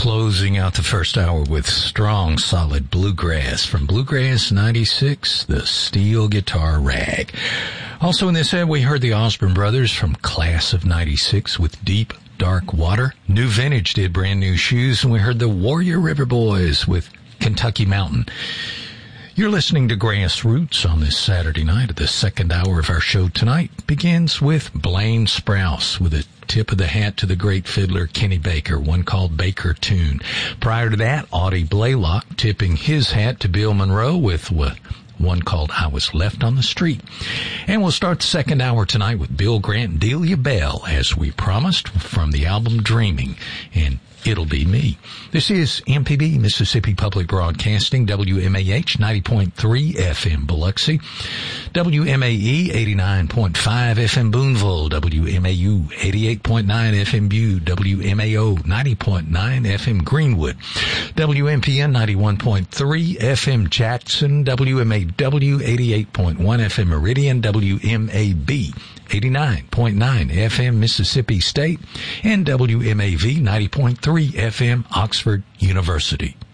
Closing out the first hour with strong, solid bluegrass. From Bluegrass 96, the Steel Guitar Rag. Also in this set, we heard the Osborne Brothers from Class of 96 with Deep Dark Water. New Vintage did Brand New Shoes, and we heard the Warrior River Boys with Kentucky Mountain. You're listening to Grassroots on this Saturday night. The second hour of our show tonight begins with Blaine Sprouse with a tip of the hat to the great fiddler Kenny Baker, one called Baker Tune. Prior to that, Audie Blaylock tipping his hat to Bill Monroe with one called I Was Left on the Street. And we'll start the second hour tonight with Bill Grant and Delia Bell, as we promised, from the album Dreaming, and It'll Be Me. This is MPB, Mississippi Public Broadcasting, WMAH 90.3 FM Biloxi, WMAE 89.5 FM Boonville, WMAU 88.9 FM Butte, WMAO 90.9 FM Greenwood, WMPN 91.3 FM Jackson, WMAW 88.1 FM Meridian, WMAB 89.9 FM Mississippi State, and WMAV 90.3 FM Oxford University.